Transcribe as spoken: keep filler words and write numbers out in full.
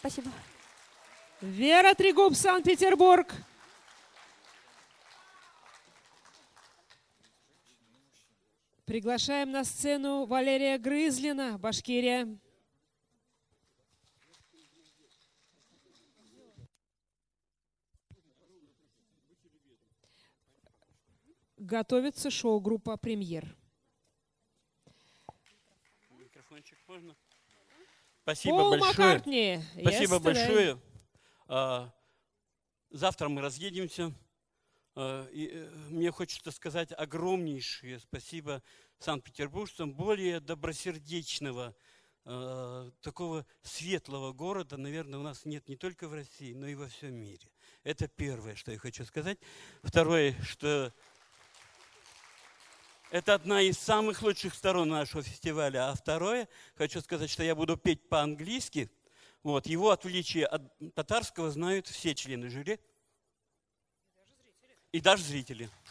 Спасибо. Вера Трегуб, Санкт-Петербург. Приглашаем на сцену Валерия Грызлина, Башкирия. Готовится шоу-группа «Премьер». Микрофончик можно? Спасибо Пол большое. Маккартни. Спасибо Yesterday. большое. А, завтра мы разъедемся. А, и, мне хочется сказать огромнейшее спасибо санкт-петербуржцам, более добросердечного, а, такого светлого города, наверное, у нас нет не только в России, но и во всем мире. Это первое, что я хочу сказать. Второе, что это одна из самых лучших сторон нашего фестиваля. А второе, хочу сказать, что я буду петь по-английски. Вот, его отличие от татарского знают все члены жюри. И даже зрители.